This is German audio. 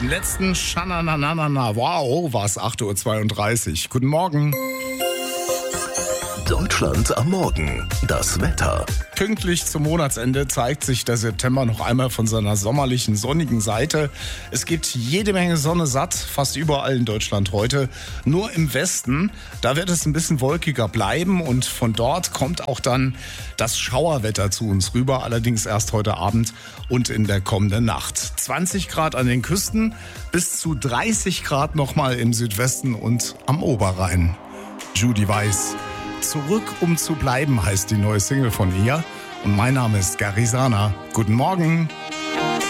beim letzten Schanananana. Wow, war es 8.32 Uhr. Guten Morgen. Deutschland am Morgen. Das Wetter. Pünktlich zum Monatsende zeigt sich der September noch einmal von seiner sommerlichen, sonnigen Seite. Es gibt jede Menge Sonne satt, fast überall in Deutschland heute. Nur im Westen, da wird es ein bisschen wolkiger bleiben und von dort kommt auch dann das Schauerwetter zu uns rüber, allerdings erst heute Abend und in der kommenden Nacht. 20 Grad an den Küsten, bis zu 30 Grad nochmal im Südwesten und am Oberrhein. Judy Weiss. Zurück, um zu bleiben, heißt die neue Single von ihr. Und mein Name ist Garisana. Guten Morgen.